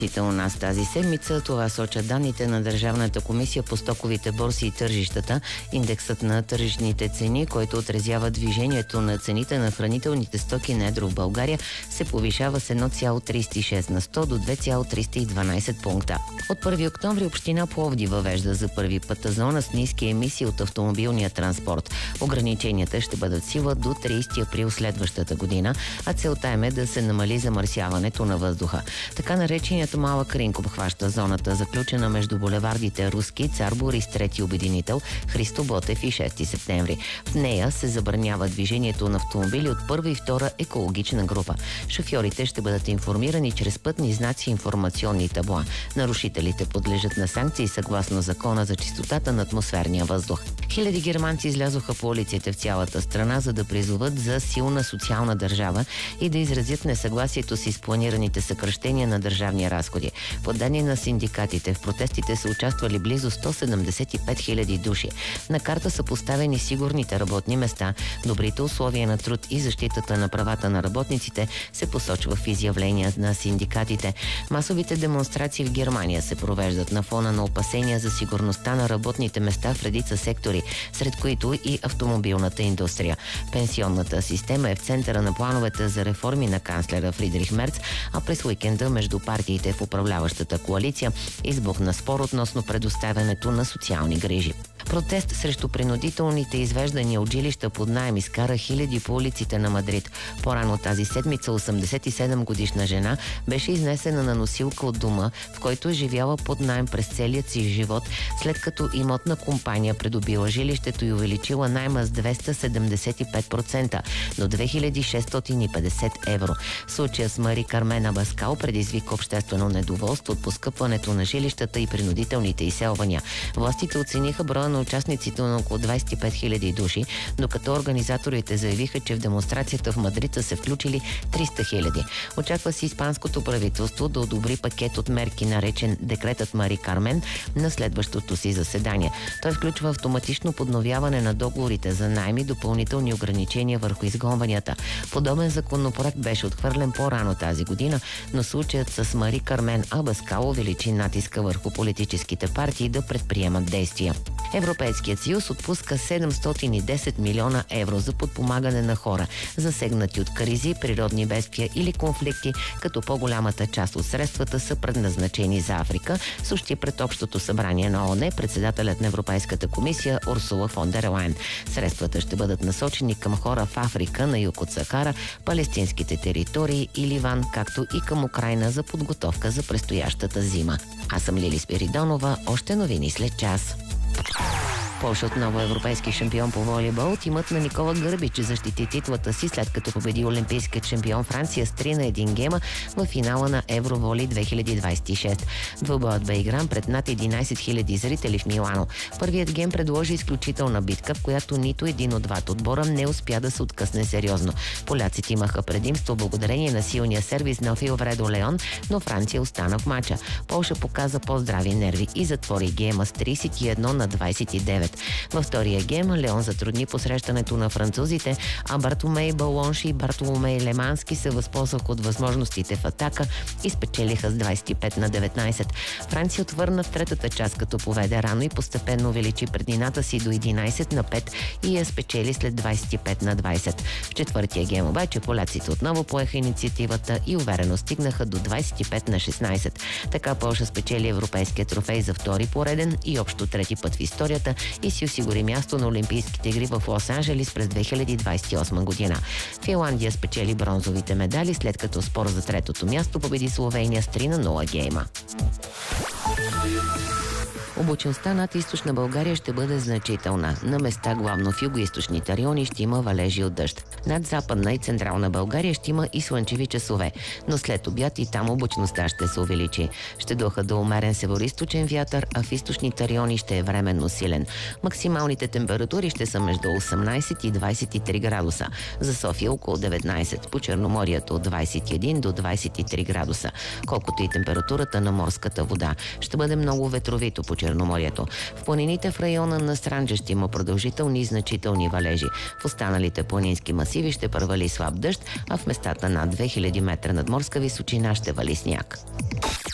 У нас тази седмица това сочат данните на Държавната комисия по стоковите борси и тържищата. Индексът на тържищните цени, който отразява движението на цените на хранителните стоки на едро в България, се повишава с 1,36 на 100 до 2,312 пункта. От 1 октомври община Пловдив въвежда за първи път зона с ниски емисии от автомобилния транспорт. Ограниченията ще бъдат в сила до 30 април следващата година, а целта е да се намали замърсяването на въздуха. Така нареченият Малък ринг обхваща зоната, заключена между булевардите Руски, Цар Борис III обединител, Христо Ботев и 6 септември. В нея се забранява движението на автомобили от първа и втора екологична група. Шофьорите ще бъдат информирани чрез пътни знаци и информационни табла. Нарушителите подлежат на санкции съгласно закона за чистотата на атмосферния въздух. Хиляди германци излязоха по улиците в цялата страна, за да призоват за силна социална държава и да изразят несъгласието си с планираните съкращения на държавни разходи. По данни на синдикатите, в протестите са участвали близо 175 хиляди души. На карта са поставени сигурните работни места, добрите условия на труд и защитата на правата на работниците, се посочва в изявления на синдикатите. Масовите демонстрации в Германия се провеждат на фона на опасения за сигурността на работните места в редица сектори, сред които и автомобилната индустрия. Пенсионната система е в центъра на плановете за реформи на канцлера Фридрих Мерц, а през уикенда между партиите в управляващата коалиция избухна спор относно предоставянето на социални грижи. Протест срещу принудителните извеждания от жилища под наем изкара хиляди по улиците на Мадрид. По-рано тази седмица 87-годишна жена беше изнесена на носилка от дома, в който е живяла под наем през целият си живот, след като имотна компания придобила жилището и увеличила найма с 275% до 2650 евро. Случая с Мари Кармен Абаскал предизвика обществено недоволство от поскъпването на жилищата и принудителните изселвания. Властите оцениха броя на участниците на около 25 000 души, докато организаторите заявиха, че в демонстрацията в Мадрид са се включили 300 000. Очаква се испанското правителство да одобри пакет от мерки, наречен Декретът Мари Кармен, на следващото си заседание. Той включва автоматично подновяване на договорите за наем и допълнителни ограничения върху изгонванията. Подобен законопроект беше отхвърлен по-рано тази година, но случаят с Мари Кармен Абаскал увеличи натиска върху политическите партии да предприемат действия. Европейският съюз отпуска 710 милиона евро за подпомагане на хора, засегнати от кризи, природни бедствия или конфликти, като по-голямата част от средствата са предназначени за Африка, съобщи пред Общото събрание на ООН председателят на Европейската комисия Урсула фон дер Лайен. Средствата ще бъдат насочени към хора в Африка, на юг от Сахара, палестинските територии и Ливан, както и към Украйна за подготовка за предстоящата зима. Аз съм Лили Спиридонова, още новини след час. Полша отново европейски шампион по волейбол. Тимът на Никола Гърбич защити титлата си, след като победи олимпийският шампион Франция с 3-1 гема в финала на Евроволи 2026. Двубоят бе игран пред над 11 000 зрители в Милано. Първият гем предложи изключителна битка, в която нито един от двата отбора не успя да се откъсне сериозно. Поляците имаха предимство благодарение на силния сервис на Филвредо Леон, но Франция остана в мача. Полша показа по-здрави нерви и затвори гема с 31-29. Във втория гем Леон затрудни посрещането на французите, а Бартомей Балонши и Бартоломей Лемански се възползваха от възможностите в атака и спечелиха с 25-19. Франция отвърна в третата част, като поведе рано и постепенно увеличи преднината си до 11-5 и я спечели след 25-20. В четвъртия гем обаче поляците отново поеха инициативата и уверено стигнаха до 25-16. Така Полша спечели европейския трофей за втори пореден и общо трети път в историята и си осигури място на Олимпийските игри в Лос-Анджелис през 2028 година. Финландия спечели бронзовите медали, след като спор за третото място победи Словения с 3-0 гейма. Облачността над източна България ще бъде значителна. На места, главно в югоизточните райони, ще има валежи от дъжд. Над западна и централна България ще има и слънчеви часове, но след обяд и там облачността ще се увеличи. Ще духа до умерен североизточен вятър, а в източните райони ще е временно силен. Максималните температури ще са между 18 и 23 градуса. За София около 19, по Черноморието от 21 до 23 градуса. Колкото и температурата на морската вода. Ще бъде много ветровито по Черноморието. В планините в района на Странджа ще има продължителни и значителни валежи. В останалите планински масиви ще провали слаб дъжд, а в местата над 2000 метра над морска височина ще вали сняг.